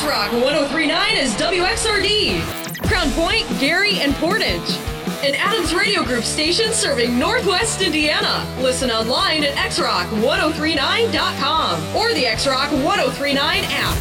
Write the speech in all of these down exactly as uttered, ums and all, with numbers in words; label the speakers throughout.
Speaker 1: X-Rock one oh three point nine is W X R D. Crown Point, Gary, and Portage. An Adams Radio Group station serving Northwest Indiana. Listen online at x rock one oh three nine dot com or the X-Rock one oh three nine app.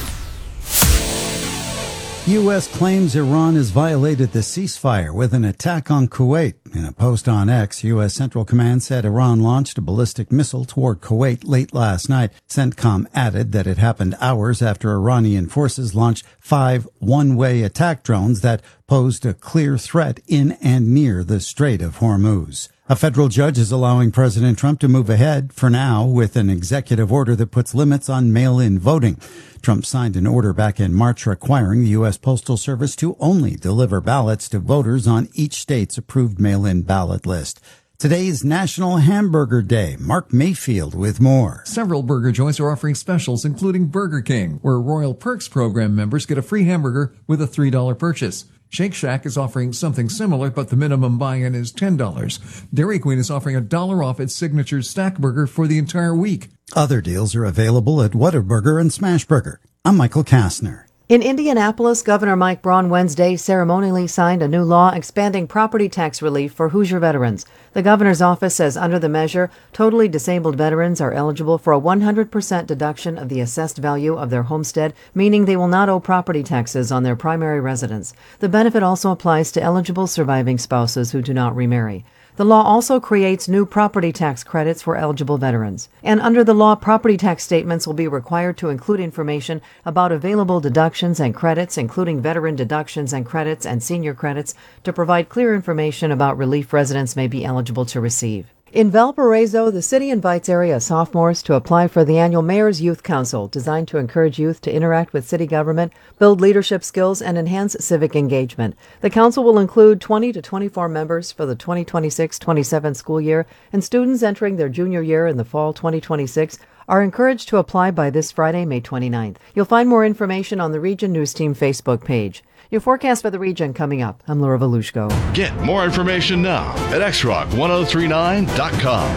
Speaker 2: U S claims Iran has violated the ceasefire with an attack on Kuwait. In a post on X, U S Central Command said Iran launched a ballistic missile toward Kuwait late last night. CENTCOM added that it happened hours after Iranian forces launched five one-way attack drones that posed a clear threat in and near the Strait of Hormuz. A federal judge is allowing President Trump to move ahead, for now, with an executive order that puts limits on mail-in voting. Trump signed an order back in March requiring the U S Postal Service to only deliver ballots to voters on each state's approved mail-in ballot list. Today's National Hamburger Day. Mark Mayfield with more.
Speaker 3: Several burger joints are offering specials, including Burger King, where Royal Perks program members get a free hamburger with a three dollars purchase. Shake Shack is offering something similar, but the minimum buy-in is ten dollars. Dairy Queen is offering a dollar off its signature Stack Burger for the entire week.
Speaker 2: Other deals are available at Whataburger and Smashburger. I'm Michael Kastner.
Speaker 4: In Indianapolis, Governor Mike Braun Wednesday ceremonially signed a new law expanding property tax relief for Hoosier veterans. The governor's office says under the measure, totally disabled veterans are eligible for a one hundred percent deduction of the assessed value of their homestead, meaning they will not owe property taxes on their primary residence. The benefit also applies to eligible surviving spouses who do not remarry. The law also creates new property tax credits for eligible veterans. And under the law, property tax statements will be required to include information about available deductions and credits, including veteran deductions and credits and senior credits, to provide clear information about relief residents may be eligible to receive. In Valparaiso, the city invites area sophomores to apply for the annual Mayor's Youth Council, designed to encourage youth to interact with city government, build leadership skills, and enhance civic engagement. The council will include twenty to twenty-four members for the twenty twenty-six twenty-seven school year, and students entering their junior year in the fall twenty twenty-six are encouraged to apply by this Friday, May twenty-ninth. You'll find more information on the Region News Team Facebook page. Your forecast for the region coming up. I'm Laura Volushko.
Speaker 5: Get more information now at x rock one oh three nine dot com.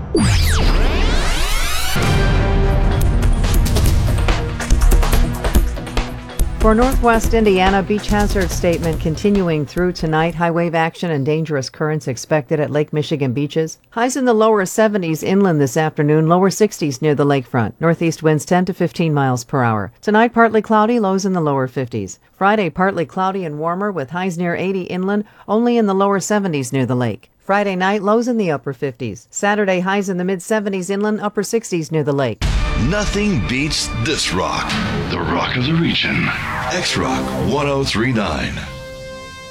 Speaker 4: For Northwest Indiana, beach hazard statement continuing through tonight. High wave action and dangerous currents expected at Lake Michigan beaches. Highs in the lower seventies inland this afternoon, lower sixties near the lakefront. Northeast winds ten to fifteen miles per hour. Tonight, partly cloudy, lows in the lower fifties. Friday, partly cloudy and warmer with highs near eighty inland, only in the lower seventies near the lake. Friday night, lows in the upper fifties. Saturday, highs in the mid-seventies inland, upper sixties near the lake.
Speaker 5: Nothing beats this rock, the rock of the region. X-Rock one oh three nine.